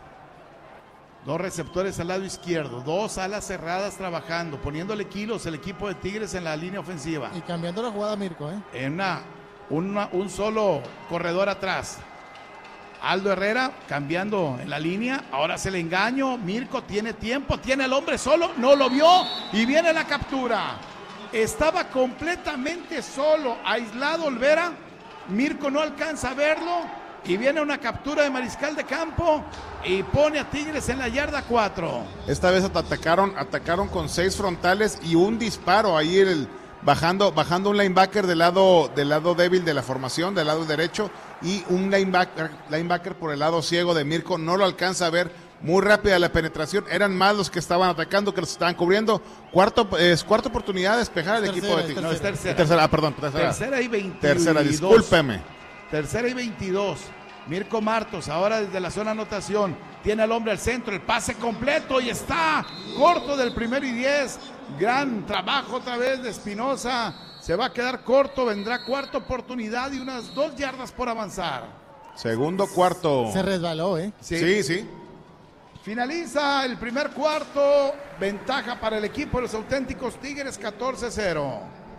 2 receptores al lado izquierdo, 2 alas cerradas trabajando, poniéndole kilos el equipo de Tigres en la línea ofensiva. Y cambiando la jugada Mirko, En un solo corredor atrás. Aldo Herrera cambiando en la línea, ahora se le engaño, Mirko tiene tiempo, tiene al hombre solo, no lo vio y viene la captura. Estaba completamente solo, aislado Olvera, Mirko no alcanza a verlo. Y viene una captura de mariscal de campo y pone a Tigres en la yarda 4. Esta vez atacaron con 6 frontales y un disparo ahí bajando un linebacker del lado débil de la formación, del lado derecho, y un linebacker por el lado ciego de Mirko. No lo alcanza a ver, muy rápida la penetración. Eran más los que estaban atacando que los estaban cubriendo. Cuarta oportunidad de despejar al equipo de Tigres. No, es tercera. Tercera y 22. Tercera, discúlpeme. Tercera y 22. Mirko Martos, ahora desde la zona anotación, tiene al hombre al centro, el pase completo y está corto del 1º y 10. Gran trabajo otra vez de Espinosa. Se va a quedar corto, vendrá cuarta oportunidad y unas 2 yardas por avanzar. Segundo cuarto. Se resbaló, Sí. Finaliza el primer cuarto, ventaja para el equipo de los Auténticos Tigres, 14-0.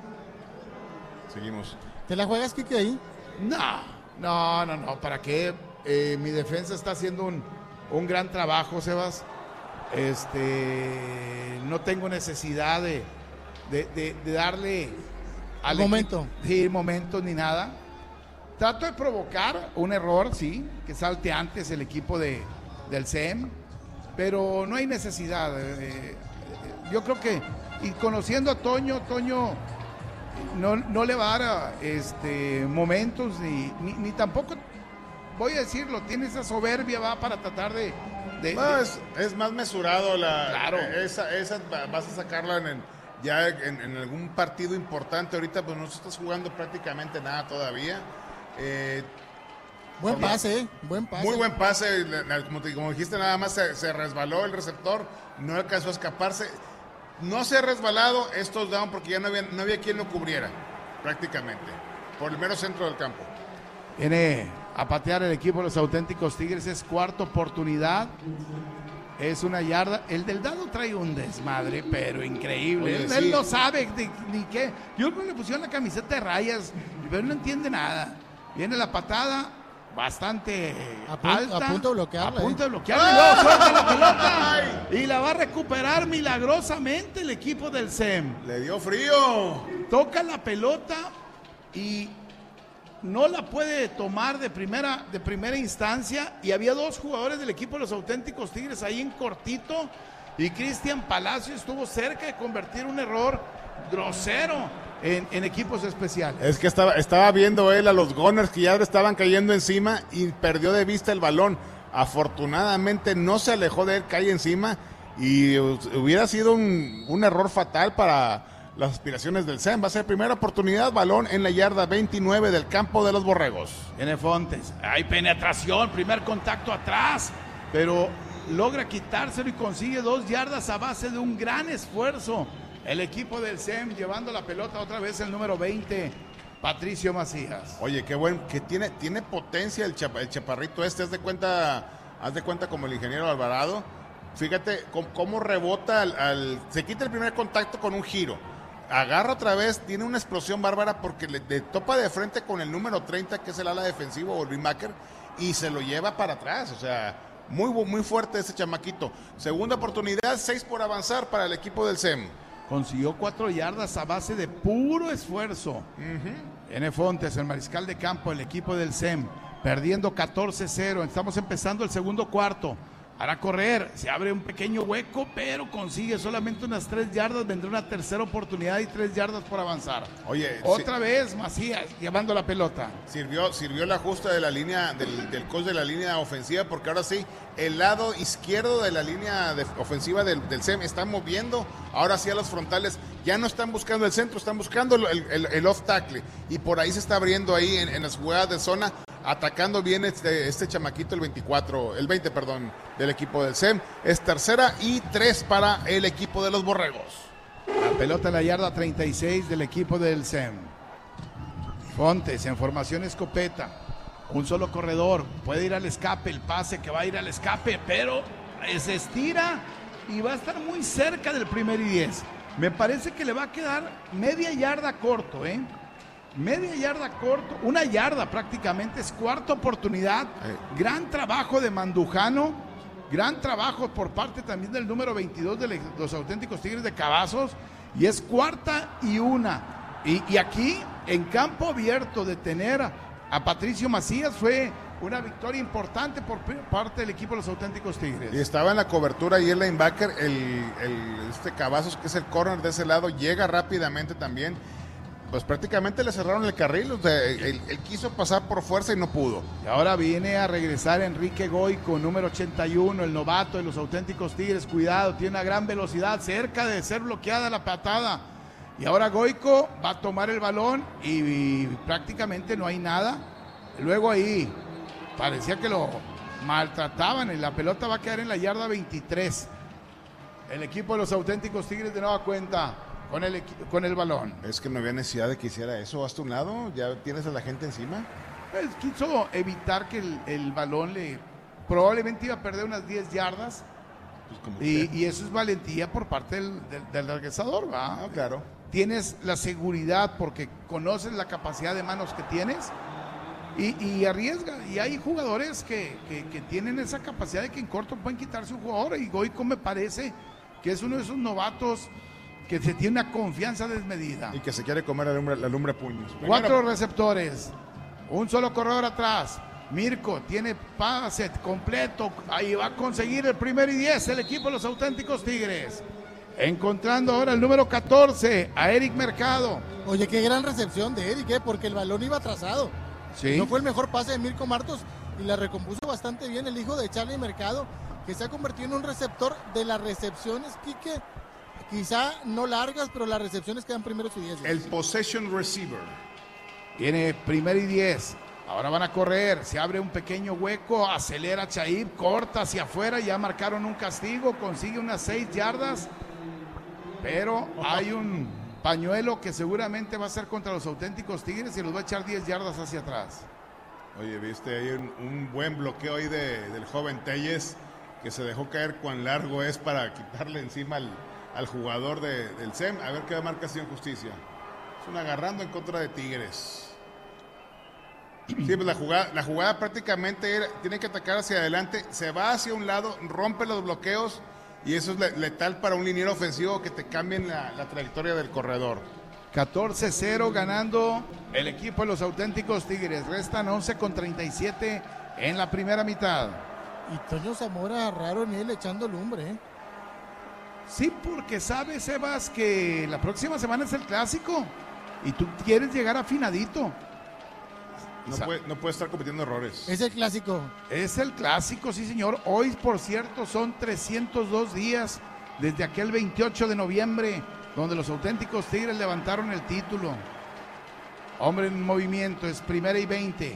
Seguimos. ¿Te la juegas, Kike, ahí? No, ¿para qué? Mi defensa está haciendo un gran trabajo, Sebas. No tengo necesidad de darle al momento. Sí, momento ni nada. Trato de provocar un error, sí, que salte antes el equipo del CEM, pero no hay necesidad. Yo creo que, y conociendo a Toño no le va a dar momentos ni tampoco, voy a decirlo, tiene esa soberbia, va para tratar de es más mesurado claro. Esa vas a sacarla en algún partido importante. Ahorita pues no estás jugando prácticamente nada todavía. Buen pase. Muy buen pase, como dijiste, nada más se resbaló el receptor, no alcanzó a escaparse. no se ha resbalado estos down porque ya no había quien lo cubriera, prácticamente, por el mero centro del campo. Viene a patear el equipo de los Auténticos Tigres, es cuarta oportunidad. Es una yarda. El del dado trae un desmadre, pero increíble. Oye, Él sí. no sabe ni qué. Yo creo que le pusieron la camiseta de rayas, pero no entiende nada. Viene la patada bastante alta. A punto de bloquearla. A punto de bloquearla. Y luego suelta la pelota. Y la va a recuperar milagrosamente el equipo del SEM. Le dio frío. Toca la pelota y no la puede tomar de primera instancia, y había dos jugadores del equipo de los Auténticos Tigres ahí en cortito, y Cristian Palacio estuvo cerca de convertir un error grosero en equipos especiales. Es que estaba viendo él a los Gunners que ya le estaban cayendo encima y perdió de vista el balón. Afortunadamente no se alejó de él, cae encima, y hubiera sido un error fatal para las aspiraciones del SEM. Va a ser primera oportunidad, balón en la yarda 29 del campo de los Borregos. Tiene Fontes, hay penetración, primer contacto atrás, pero logra quitárselo y consigue 2 yardas a base de un gran esfuerzo. El equipo del SEM llevando la pelota otra vez el número 20, Patricio Macías. Oye, qué bueno, que tiene potencia el chaparrito este, haz de cuenta como el ingeniero Alvarado. Fíjate cómo rebota, se quita el primer contacto con un giro. Agarra otra vez, tiene una explosión bárbara porque le topa de frente con el número 30, que es el ala defensivo, o linebacker, y se lo lleva para atrás. O sea, muy fuerte ese chamaquito. Segunda oportunidad, 6 por avanzar para el equipo del SEM. Consiguió 4 yardas a base de puro esfuerzo. N. Fontes, el mariscal de campo, el equipo del SEM, perdiendo 14-0. Estamos empezando el segundo cuarto. Para correr, se abre un pequeño hueco, pero consigue solamente unas 3 yardas. Vendrá una tercera oportunidad y 3 yardas por avanzar. Oye, otra vez Macías llevando la pelota. Sirvió el ajuste de la línea del coach de la línea ofensiva, porque ahora sí, el lado izquierdo de la línea ofensiva del SEM está moviendo. Ahora sí a los frontales ya no están buscando el centro, están buscando el off tackle, y por ahí se está abriendo ahí en las jugadas de zona, atacando bien este chamaquito, el 20, del equipo del SEM. Es tercera y 3 para el equipo de los Borregos. La pelota en la yarda 36 del equipo del SEM. Fontes en formación escopeta. Un solo corredor, puede ir al escape, el pase que va a ir al escape, pero se estira y va a estar muy cerca del 1 y 10. Me parece que le va a quedar media yarda corto, media yarda corto, 1 yarda prácticamente. Es cuarta oportunidad. Gran trabajo de Mandujano, gran trabajo por parte también del número 22 de los Auténticos Tigres de Cavazos, y es 4ª y 1. Y aquí en campo abierto de tener a Patricio Macías fue una victoria importante por parte del equipo de los Auténticos Tigres. Y estaba en la cobertura y el linebacker, Cavazos, que es el corner de ese lado, llega rápidamente también. Pues prácticamente le cerraron el carril. O sea, él quiso pasar por fuerza y no pudo. Y ahora viene a regresar Enrique Goico, número 81, el novato de los Auténticos Tigres. Cuidado, tiene una gran velocidad, cerca de ser bloqueada la patada. Y ahora Goico va a tomar el balón y prácticamente no hay nada. Luego ahí parecía que lo maltrataban y la pelota va a quedar en la yarda 23. El equipo de los Auténticos Tigres de nueva cuenta con el balón. Es que no había necesidad de que hiciera eso. Hasta un lado, ya tienes a la gente encima. Pues quiso evitar que el balón probablemente iba a perder unas 10 yardas. Pues y eso es valentía por parte del regresador, ¿va? Ah, claro. Tienes la seguridad porque conoces la capacidad de manos que tienes y arriesga. Y hay jugadores que tienen esa capacidad de que en corto pueden quitarse un jugador. Y Goico me parece que es uno de esos novatos que se tiene una confianza desmedida. Y que se quiere comer la lumbre puños. 4 receptores, un solo corredor atrás. Mirko tiene pase completo, ahí va a conseguir el 1 y 10 el equipo de los Auténticos Tigres. Encontrando ahora el número 14, a Eric Mercado. Oye, qué gran recepción de Eric, porque el balón iba atrasado. Sí. No fue el mejor pase de Mirko Martos y la recompuso bastante bien el hijo de Charlie Mercado, que se ha convertido en un receptor de las recepciones, Quique. Quizá no largas, pero las recepciones quedan primeros y 10. El possession receiver. Tiene 1 y 10. Ahora van a correr. Se abre un pequeño hueco. Acelera Chaib. Corta hacia afuera. Ya marcaron un castigo. Consigue unas 6 yardas. pero hay un pañuelo que seguramente va a ser contra los auténticos Tigres y los va a echar 10 yardas hacia atrás. Oye, viste, hay un buen bloqueo ahí del joven Telles, que se dejó caer cuán largo es para quitarle encima al jugador del SEM. A ver qué marca Acción Justicia. Es un agarrando en contra de Tigres. Sí, pues la jugada prácticamente tiene que atacar hacia adelante, se va hacia un lado, rompe los bloqueos y eso es letal para un liniero ofensivo que te cambien la trayectoria del corredor. 14-0 ganando el equipo de los auténticos Tigres. Restan 11:37 en la primera mitad. Y Toño Zamora, raro en él echando lumbre, ¿eh? Sí, porque sabes, Sebas, que la próxima semana es el clásico y tú quieres llegar afinadito. No puede estar cometiendo errores. Es el clásico. Es el clásico, sí señor. Hoy, por cierto, son 302 días desde aquel 28 de noviembre, donde los auténticos Tigres levantaron el título. Hombre en movimiento, es 1:20.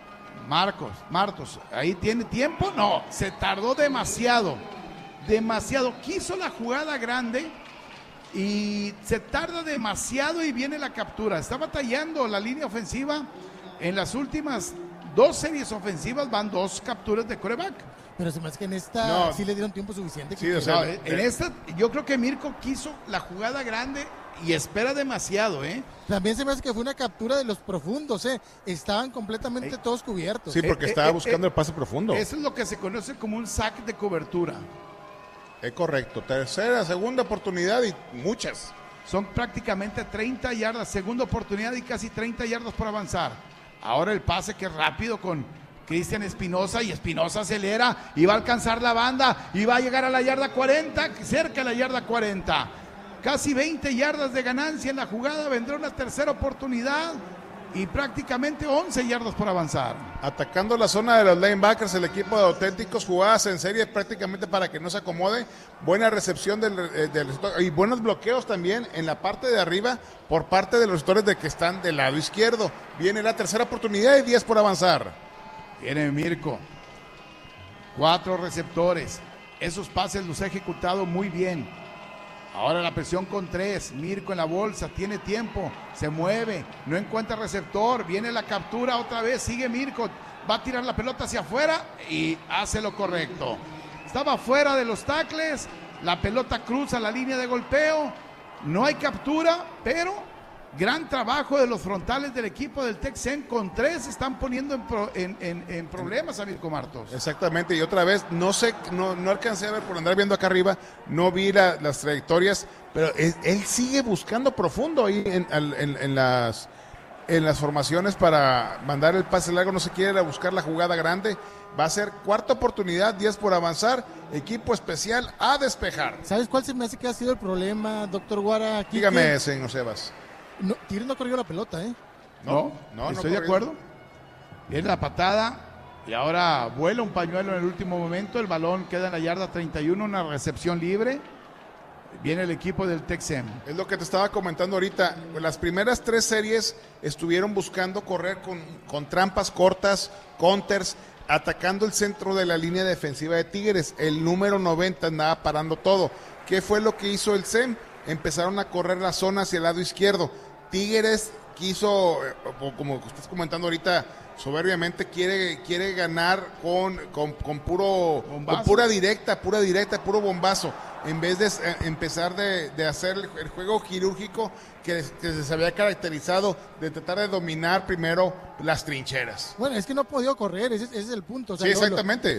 Martos, ¿ahí tiene tiempo? No, se tardó demasiado. Quiso la jugada grande y se tarda demasiado y viene la captura. Está batallando la línea ofensiva. En las últimas 2 series ofensivas van 2 capturas de quarterback. Pero se me hace que en esta sí le dieron tiempo suficiente. Sí, o sea, en esta yo creo que Mirko quiso la jugada grande y espera demasiado, ¿eh? También se me hace que fue una captura de los profundos, ¿eh? Estaban completamente todos cubiertos. Sí, porque estaba buscando el pase profundo. Eso es lo que se conoce como un sack de cobertura. Es correcto. Tercera, segunda oportunidad y muchas. Son prácticamente 30 yardas, segunda oportunidad y casi 30 yardas por avanzar. Ahora el pase que es rápido con Cristian Espinosa y Espinosa acelera y va a alcanzar la banda y va a llegar a la yarda 40, cerca de la yarda 40. Casi 20 yardas de ganancia en la jugada, vendrá una tercera oportunidad y prácticamente 11 yardas por avanzar. Atacando la zona de los linebackers, el equipo de auténticos, jugadas en serie prácticamente para que no se acomode. Buena recepción y buenos bloqueos también en la parte de arriba por parte de los receptores de que están del lado izquierdo. Viene la tercera oportunidad y 10 por avanzar. Viene Mirko. 4 receptores. Esos pases los ha ejecutado muy bien. Ahora la presión con 3, Mirko en la bolsa, tiene tiempo, se mueve, no encuentra receptor, viene la captura otra vez, sigue Mirko, va a tirar la pelota hacia afuera y hace lo correcto. Estaba fuera de los tackles, la pelota cruza la línea de golpeo, no hay captura, pero gran trabajo de los frontales del equipo del Texen, con 3 están poniendo en problemas a Mirko Martos. Exactamente, y otra vez, no alcancé a ver por andar viendo acá arriba, no vi las trayectorias, pero él sigue buscando profundo ahí en las formaciones para mandar el pase largo, no se quiere ir a buscar la jugada grande. Va a ser cuarta oportunidad, 10 por avanzar, equipo especial a despejar. ¿Sabes cuál se me hace que ha sido el problema, doctor Guara? Aquí dígame, señor Sebas. No, Tigres no corrió la pelota, ¿eh? No, estoy de acuerdo. Viene la patada y ahora vuela un pañuelo en el último momento. El balón queda en la yarda 31, una recepción libre. Viene el equipo del Texem. Es lo que te estaba comentando ahorita. Las primeras 3 series estuvieron buscando correr con trampas cortas, counters, atacando el centro de la línea defensiva de Tigres. El número 90 andaba parando todo. ¿Qué fue lo que hizo el SEM? Empezaron a correr la zona hacia el lado izquierdo. Tigres quiso, como estás comentando ahorita, soberbiamente quiere ganar con pura directa, puro bombazo, en vez de empezar de hacer el juego quirúrgico que se había caracterizado de tratar de dominar primero las trincheras. Bueno, es que no ha podido correr, ese es el punto. O sea, sí, exactamente.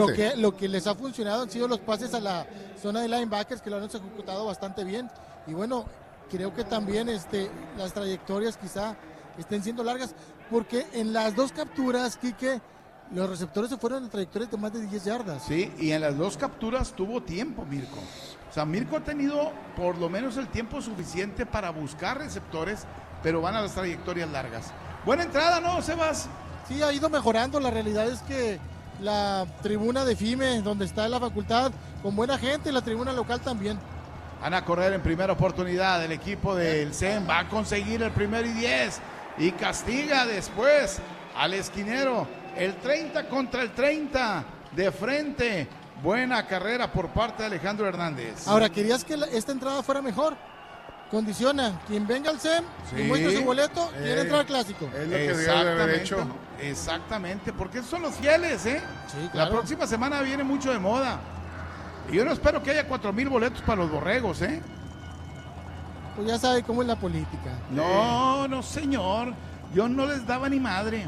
Lo que les ha funcionado han sido los pases a la zona de linebackers, que lo han ejecutado bastante bien. Y bueno, creo que también las trayectorias quizá estén siendo largas, porque en las 2 capturas, Quique, los receptores se fueron en trayectorias de más de 10 yardas. Sí, y en las 2 capturas tuvo tiempo Mirko. O sea, Mirko ha tenido por lo menos el tiempo suficiente para buscar receptores, pero van a las trayectorias largas. Buena entrada, ¿no, Sebas? Sí, ha ido mejorando. La realidad es que la tribuna de FIME, donde está la facultad, con buena gente, y la tribuna local también. Van a correr en primera oportunidad. El equipo del SEM va a conseguir el 1 y 10 y castiga después al esquinero. El 30 contra el 30 de frente Buena carrera por parte de Alejandro Hernández. Ahora, ¿querías que esta entrada fuera mejor? Condiciona, quien venga al SEM y muestre su boleto, quiere entrar al clásico. Es lo que debe haber hecho. Exactamente, porque esos son los fieles, ¿eh? Sí, claro. La próxima semana viene mucho de moda. Y yo no espero que haya 4,000 boletos para los borregos, ¿eh? Pues ya sabe cómo es la política. No, señor. Yo no les daba ni madre.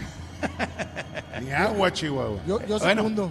Ni agua, Chihuahua. Yo bueno, segundo.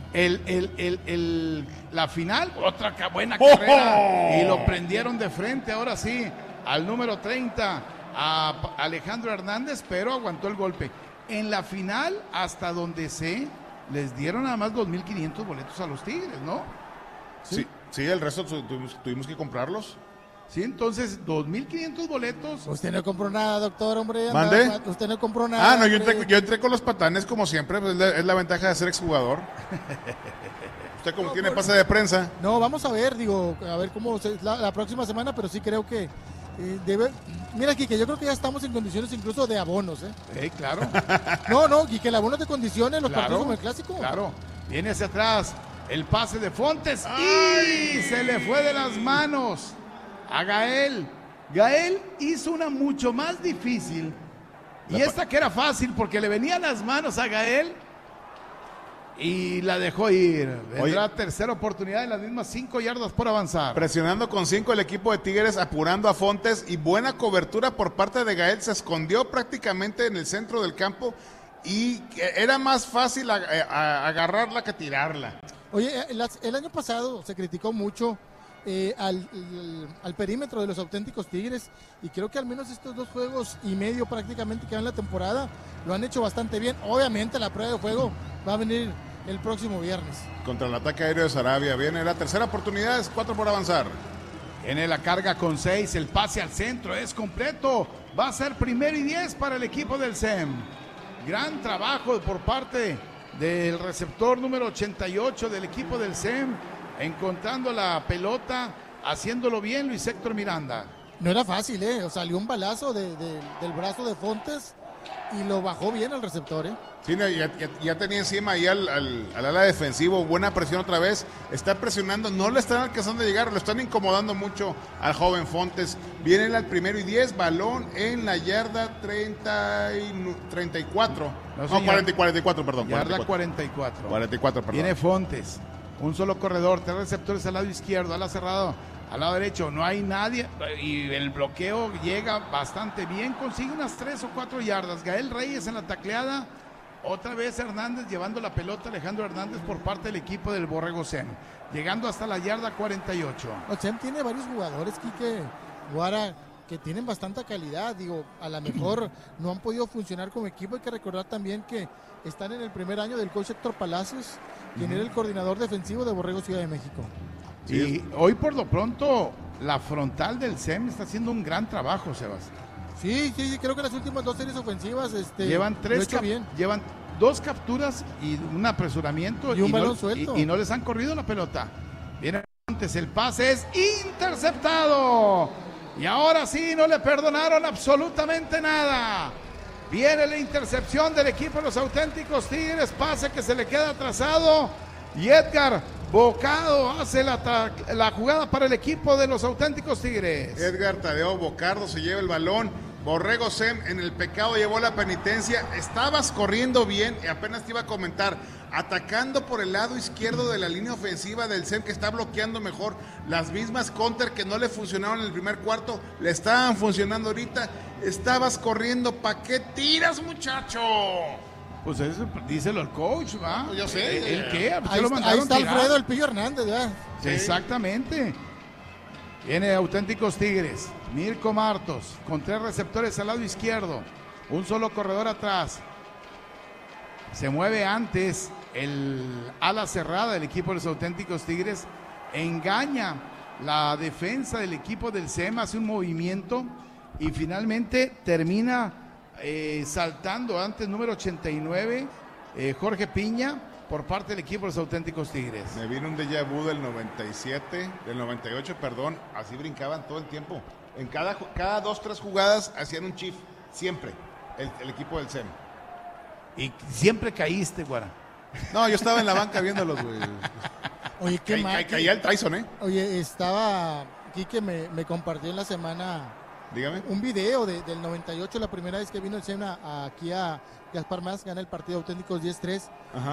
La final, otra buena carrera. Y lo prendieron de frente, ahora sí, al número 30, a Alejandro Hernández, pero aguantó el golpe. En la final, hasta donde les dieron nada más 2,500 boletos a los Tigres, ¿no? Sí, el resto tuvimos que comprarlos. Sí, entonces 2,500 boletos. Usted no compró nada, doctor, hombre. ¿Mande? Usted no compró nada. No, yo entré con los patanes como siempre, pues es la ventaja de ser exjugador. ¿Usted como tiene pase de prensa? No, vamos a ver, a ver cómo la próxima semana, pero sí creo que mira, Quique, yo creo que ya estamos en condiciones incluso de abonos, ¿eh? Claro. No, y que el abono de condiciones, los partidos como el clásico. Claro, viene hacia atrás el pase de Fontes y se le fue de las manos a Gael. Gael hizo una mucho más difícil y esta que era fácil porque le venían las manos a Gael y la dejó ir. Vendrá tercera oportunidad en las mismas 5 yardas por avanzar. Presionando con 5 el equipo de Tigres, apurando a Fontes y buena cobertura por parte de Gael. Se escondió prácticamente en el centro del campo y era más fácil agarrarla que tirarla. Oye, el año pasado se criticó mucho al perímetro de los auténticos Tigres y creo que al menos estos 2 juegos y medio prácticamente que van la temporada lo han hecho bastante bien. Obviamente la prueba de juego va a venir el próximo viernes. Contra el ataque aéreo de Sarabia. Viene la tercera oportunidad, es 4 por avanzar. Tiene la carga con 6, el pase al centro es completo. Va a ser 1º y 10 para el equipo del SEM. Gran trabajo por parte del receptor número 88 del equipo del SEM, encontrando la pelota, haciéndolo bien Luis Héctor Miranda. No era fácil, salió un balazo del brazo de Fontes y lo bajó bien al receptor, Sí, ya tenía encima ahí al ala defensivo, buena presión otra vez, está presionando, no le están alcanzando a llegar, lo están incomodando mucho al joven Fontes. Viene el 1º y 10, balón en la yarda 34, no 44, perdón. Yarda 44. 44, perdón. Viene Fontes, un solo corredor, 3 receptores al lado izquierdo, ala cerrado, al lado derecho, no hay nadie y el bloqueo llega bastante bien, consigue unas 3 o 4 yardas. Gael Reyes en la tacleada, otra vez Hernández llevando la pelota, Alejandro Hernández por parte del equipo del Borrego SEM, llegando hasta la yarda 48. El SEM tiene varios jugadores, Quique Guara, que tienen bastante calidad, a lo mejor no han podido funcionar como equipo. Hay que recordar también que están en el primer año del coach Héctor Palacios, quien era el coordinador defensivo de Borrego Ciudad de México. Y hoy por lo pronto la frontal del SEM está haciendo un gran trabajo, Sebas. Sí, creo que las últimas 2 series ofensivas llevan 2 capturas y un apresuramiento y un balón suelto. Y no les han corrido la pelota. Viene antes, el pase es interceptado. Y ahora sí no le perdonaron absolutamente nada. Viene la intercepción del equipo de los auténticos Tigres, pase que se le queda atrasado y Edgar Bocado hace la jugada para el equipo de los auténticos Tigres. Edgar Tadeo Bocardo se lleva el balón. Borrego SEM en el pecado llevó la penitencia. Estabas corriendo bien y apenas te iba a comentar, atacando por el lado izquierdo de la línea ofensiva del SEM, que está bloqueando mejor. Las mismas counter que no le funcionaron en el primer cuarto le estaban funcionando ahorita. Estabas corriendo, ¿pa' qué tiras, muchacho? Pues eso, díselo al coach, ¿va? Pues yo sé. ¿El qué? Ahí está Alfredo El Pillo Hernández, ¿verdad? Sí. Exactamente. Viene auténticos Tigres. Mirko Martos con 3 receptores al lado izquierdo. Un solo corredor atrás. Se mueve antes el ala cerrada del equipo de los auténticos Tigres. Engaña la defensa del equipo del SEM, hace un movimiento y finalmente termina saltando antes número 89, Jorge Piña, por parte del equipo de los auténticos Tigres. Me vino un déjà vu del 98, así brincaban todo el tiempo. En cada 2-3 jugadas hacían un chief, siempre, el equipo del SEM. Y siempre caíste, Guara. No, yo estaba en la banca viéndolos, güey. Oye, qué mal. Caía el Tyson, ¿eh? Oye, Quique me compartió en la semana. Dígame. Un video del 98, la primera vez que vino el SEMA aquí a Gaspar Más, gana el partido Auténticos 10-3. Ajá.